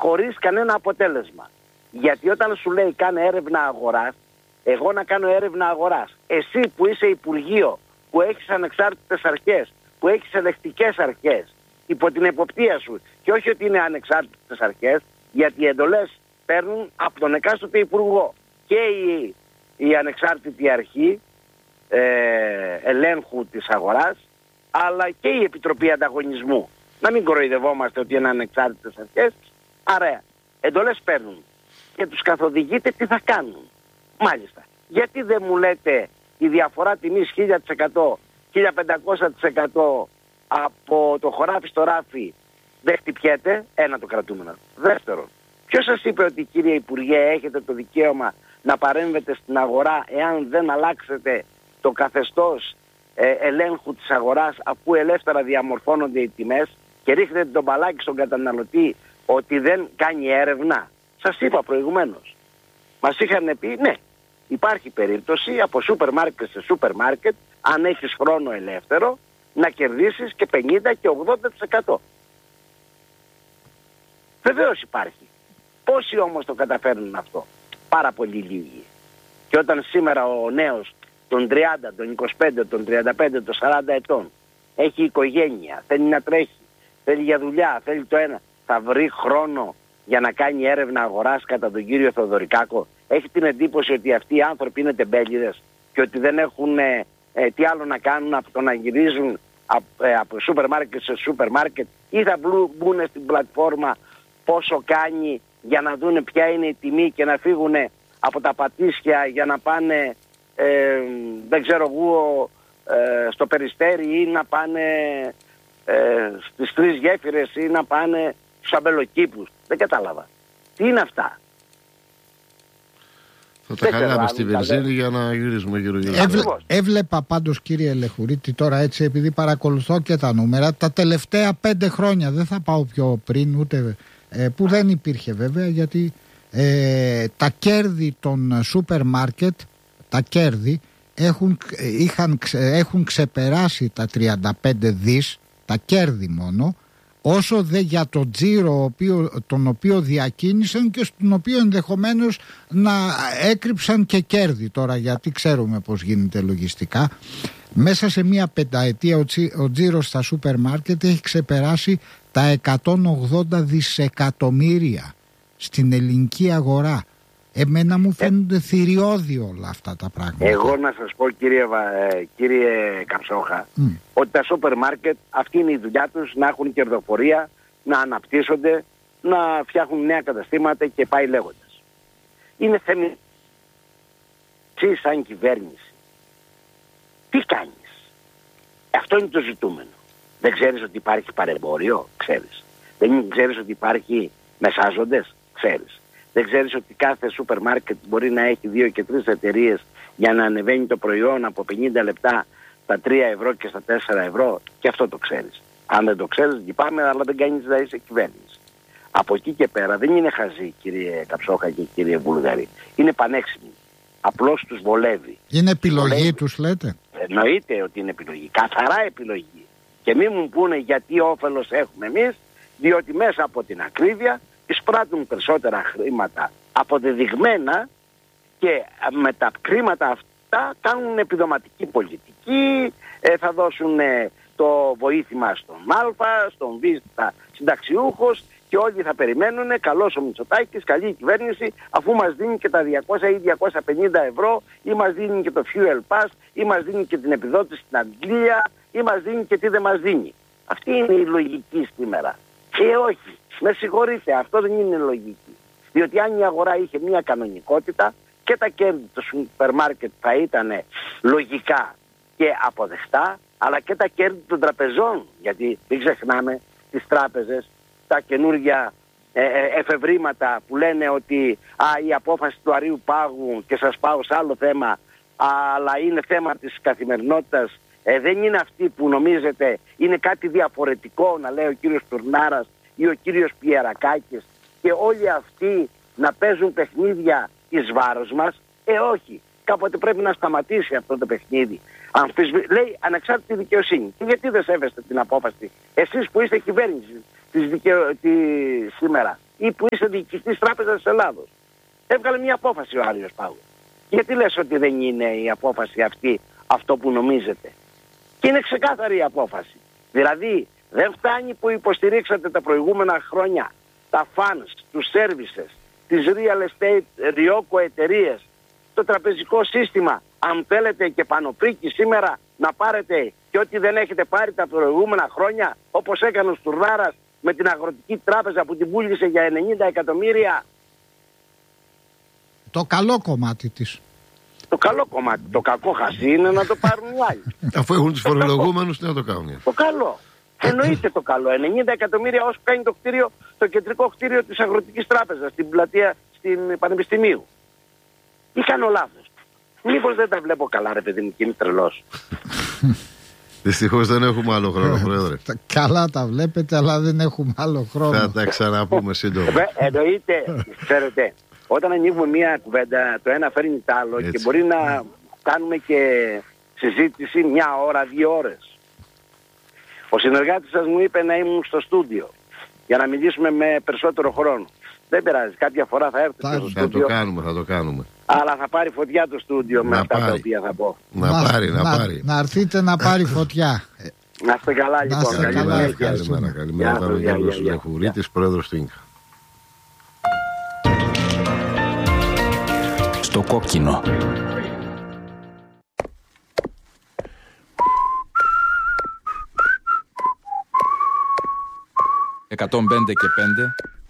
χωρίς κανένα αποτέλεσμα. Γιατί όταν σου λέει κάνε έρευνα αγοράς, εγώ να κάνω έρευνα αγοράς, εσύ που είσαι Υπουργείο, που έχεις ανεξάρτητες αρχές, που έχεις ελεκτικές αρχές υπό την εποπτεία σου, και όχι ότι είναι ανεξάρτητες αρχές, γιατί οι εντολές παίρνουν από τον εκάστοτε Υπουργό και η ανεξάρτητη αρχή ελέγχου της αγοράς, αλλά και η Επιτροπή Ανταγωνισμού. Να μην κοροϊδευόμαστε ότι είναι ανεξάρτητες αρχές. Άρα εντολές παίρνουν και τους καθοδηγείτε τι θα κάνουν. Μάλιστα. Γιατί δεν μου λέτε η διαφορά τιμής 1000%, 1500% από το χωράφι στο ράφι δεν χτυπιέται? Ένα το κρατούμενο. Δεύτερον, ποιος σας είπε ότι, κύριε Υπουργέ, έχετε το δικαίωμα να παρέμβετε στην αγορά εάν δεν αλλάξετε το καθεστώς ελέγχου της αγοράς, αφού ελεύθερα διαμορφώνονται οι τιμές, και ρίχνετε τον μπαλάκι στον καταναλωτή ότι δεν κάνει έρευνα? Σας είπα προηγουμένως. Μας είχαν πει ναι, υπάρχει περίπτωση από σούπερ μάρκετ σε σούπερ μάρκετ, αν έχεις χρόνο ελεύθερο, να κερδίσεις και 50% και 80%. Βεβαίως υπάρχει. Πόσοι όμως το καταφέρνουν αυτό? Πάρα πολύ λίγοι. Και όταν σήμερα ο νέος των 30, των 25, των 35, των 40 ετών έχει οικογένεια, θέλει να τρέχει, θέλει για δουλειά, θέλει το ένα, θα βρει χρόνο για να κάνει έρευνα αγοράς κατά τον κύριο Θεοδωρικάκο? Έχει την εντύπωση ότι αυτοί οι άνθρωποι είναι τεμπέληδες και ότι δεν έχουν τι άλλο να κάνουν από το να γυρίζουν από σούπερ μάρκετ σε σούπερ μάρκετ, ή θα μπουν στην πλατφόρμα πόσο κάνει για να δουν ποια είναι η τιμή και να φύγουν από τα πατήσια για να πάνε δεν ξέρω εγώ στο Περιστέρι, ή να πάνε στις Τρεις Γέφυρες, ή να πάνε στους αμπελοκήπους. Δεν κατάλαβα. Τι είναι αυτά? Θα τα χαλάμε στη βενζίνη για να γυρίσουμε γύρω-γύρω. Έβλεπα πάντως, κύριε Λεχουρίτη, τώρα έτσι, επειδή παρακολουθώ και τα νούμερα, τα τελευταία 5 χρόνια, δεν θα πάω πιο πριν ούτε που δεν υπήρχε βέβαια, γιατί τα κέρδη των σούπερ μάρκετ, τα κέρδη έχουν ξεπεράσει τα 35 δις, τα κέρδη μόνο, όσο δε για το τζίρο τον οποίο διακίνησαν και στον οποίο ενδεχομένως να έκρυψαν και κέρδη τώρα, γιατί ξέρουμε πώς γίνεται λογιστικά. Μέσα σε μία πενταετία ο τζίρος στα σούπερ μάρκετ έχει ξεπεράσει τα 180 δισεκατομμύρια στην ελληνική αγορά. Εμένα μου φαίνονται θηριώδη όλα αυτά τα πράγματα. Εγώ να σας πω, κύριε Καψόχα, ότι τα σούπερ μάρκετ αυτή είναι η δουλειά τους, να έχουν κερδοφορία, να αναπτύσσονται, να φτιάχνουν νέα καταστήματα και πάει λέγοντας. Είναι θέμα. Εσύ σαν κυβέρνηση τι κάνεις? Αυτό είναι το ζητούμενο. Δεν ξέρεις ότι υπάρχει παρεμπόριο? Ξέρεις. Δεν ξέρεις ότι υπάρχει μεσάζοντες? Ξέρεις. Δεν ξέρεις ότι κάθε σούπερ μάρκετ μπορεί να έχει 2 και 3 εταιρείες για να ανεβαίνει το προϊόν από 50 λεπτά στα 3 ευρώ και στα 4 ευρώ? Και αυτό το ξέρεις. Αν δεν το ξέρεις, λυπάμαι, αλλά δεν κάνεις να είσαι κυβέρνηση. Από εκεί και πέρα δεν είναι χαζοί, κύριε Καψόχα και κύριε Βούλγαρη. Είναι πανέξυπνοι. Απλώς τους βολεύει. Είναι επιλογή τους, λέτε? Εννοείται ότι είναι επιλογή. Καθαρά επιλογή. Και μην μου πούνε γιατί όφελος έχουμε εμείς, διότι μέσα από την ακρίβεια εισπράττουν περισσότερα χρήματα αποδεδειγμένα, και με τα χρήματα αυτά κάνουν επιδοματική πολιτική, θα δώσουν το βοήθημα στον Α, στον Β συνταξιούχος, και όλοι θα περιμένουν καλός ο Μητσοτάκης, καλή η κυβέρνηση, αφού μας δίνει και τα 200 ή 250 ευρώ, ή μας δίνει και το fuel pass, ή μας δίνει και την επιδότηση στην Αγγλία, ή μας δίνει και τι δεν μας δίνει. Αυτή είναι η λογική σήμερα. Και όχι, με συγχωρείτε, αυτό δεν είναι λογική. Διότι αν η αγορά είχε μια κανονικότητα, και τα κέρδη του σούπερ μάρκετ θα ήταν λογικά και αποδεκτά, αλλά και τα κέρδη των τραπεζών. Γιατί μην ξεχνάμε τις τράπεζες, τα καινούργια εφευρήματα που λένε ότι η απόφαση του Αρείου Πάγου, και σας πάω σε άλλο θέμα, αλλά είναι θέμα της καθημερινότητας, δεν είναι αυτή που νομίζετε, είναι κάτι διαφορετικό, να λέει ο κύριος Τουρνάρας ή ο κύριος Πιερακάκης, και όλοι αυτοί να παίζουν παιχνίδια εις βάρος μας? Όχι. Κάποτε πρέπει να σταματήσει αυτό το παιχνίδι. Λέει ανεξάρτητη δικαιοσύνη. Και γιατί δεν σέβεστε την απόφαση? Εσείς που είστε κυβέρνηση σήμερα. ή που είσαι διοικητής Τράπεζας της Ελλάδος. Έβγαλε μια απόφαση ο Άριος Πάγος. Γιατί λες ότι δεν είναι η απόφαση αυτή αυτό που νομίζετε? Και είναι ξεκάθαρη η απόφαση. Δηλαδή δεν φτάνει που υποστηρίξατε τα προηγούμενα χρόνια τα funds, τους services, τις real estate ριόκο εταιρείες, το τραπεζικό σύστημα. Αν θέλετε και πανοπρίκη σήμερα να πάρετε και ό,τι δεν έχετε πάρει τα προηγούμενα χρόνια, όπως έκανε ο Στουρνάρας με την Αγροτική Τράπεζα που την πούλησε για 90 εκατομμύρια. Το καλό κομμάτι της. Το καλό κομμάτι. Το κακό χασί είναι να το πάρουν οι άλλοι. Αφού έχουν τους φορολογούμενους, τι να το κάνουν? Το καλό. Εννοείται το καλό. 90 εκατομμύρια όσο κάνει το κτίριο, το κεντρικό κτίριο της Αγροτικής Τράπεζας, στην πλατεία, στην Πανεπιστημίου. Ή κάνω λάθος? Μήπως δεν τα βλέπω καλά, ρε παιδί μου, και είναι τρελός? Δυστυχώς δεν έχουμε άλλο χρόνο, Πρόεδρε. Καλά τα βλέπετε, αλλά δεν έχουμε άλλο χρόνο. Θα τα ξαναπούμε σύντομα. Εννοείται, ξέρετε, όταν ανοίγουμε μία κουβέντα, το ένα φέρνει το άλλο. Έτσι. Και μπορεί να κάνουμε και συζήτηση 1 ώρα, 2 ώρες. Ο συνεργάτης σας μου είπε να ήμουν στο στούντιο για να μιλήσουμε με περισσότερο χρόνο. Δεν πειράζει, κάποια φορά θα έρθει στο στούντιο. Θα το κάνουμε. Αλλά θα πάρει φωτιά το στούντιο με αυτά τα οποία θα πω. Να πάρει. Να έρθείτε να πάρει φωτιά. Να είστε καλά, λοιπόν. Καλημέρα. Είμαι ο Γιώργος Λεχουρίτης, πρόεδρος του ΙΝΚΑ. Στο κόκκινο. «105 και 5